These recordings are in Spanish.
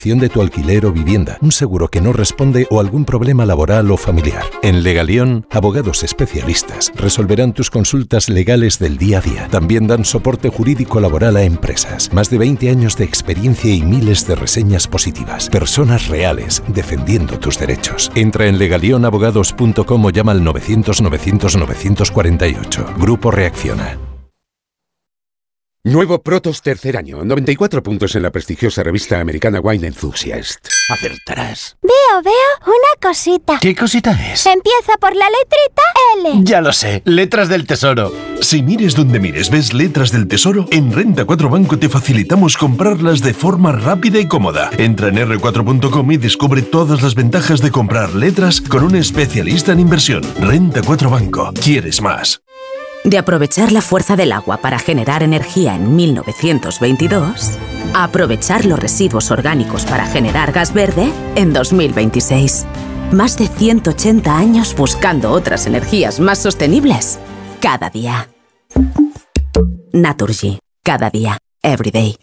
de tu alquiler o vivienda, un seguro que no responde o algún problema laboral o familiar. En Legalión, abogados especialistas resolverán tus consultas legales del día a día. También dan soporte jurídico laboral a empresas. Más de 20 años de experiencia y miles de reseñas positivas. Personas reales defendiendo tus derechos. Entra en legalionabogados.com o llama al 900-900-948. Grupo Reacciona. Nuevo Protos tercer año, 94 puntos en la prestigiosa revista americana Wine Enthusiast. Acertarás. Veo una cosita. ¿Qué cosita es? Empieza por la letrita L. Ya lo sé, Letras del Tesoro. Si mires donde mires, ves Letras del Tesoro, en Renta 4 Banco te facilitamos comprarlas de forma rápida y cómoda. Entra en r4.com y descubre todas las ventajas de comprar letras con un especialista en inversión. Renta 4 Banco. ¿Quieres más? De aprovechar la fuerza del agua para generar energía en 1922, a aprovechar los residuos orgánicos para generar gas verde en 2026. Más de 180 años buscando otras energías más sostenibles cada día. Naturgy. Cada día. Every day.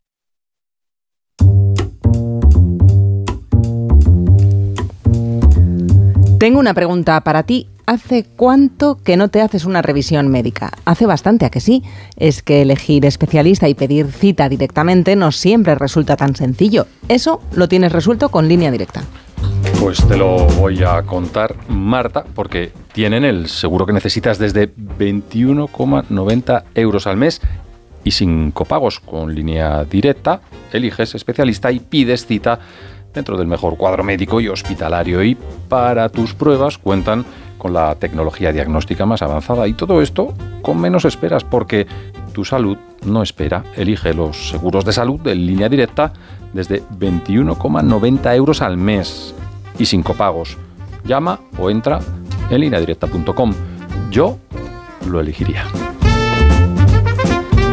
Tengo una pregunta para ti. ¿Hace cuánto que no te haces una revisión médica? Hace bastante, ¿a que sí? Es que elegir especialista y pedir cita directamente no siempre resulta tan sencillo. Eso lo tienes resuelto con Línea Directa. Pues te lo voy a contar, Marta, porque tienen el seguro que necesitas desde 21,90 euros al mes y sin copagos. Con Línea Directa eliges especialista y pides cita dentro del mejor cuadro médico y hospitalario, y para tus pruebas cuentan con la tecnología diagnóstica más avanzada, y todo esto con menos esperas, porque tu salud no espera. Elige los seguros de salud de Línea Directa desde 21,90 euros al mes y sin copagos. Llama o entra en lineadirecta.com. Yo lo elegiría.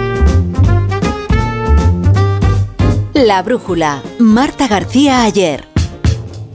La brújula. Marta García Ayer.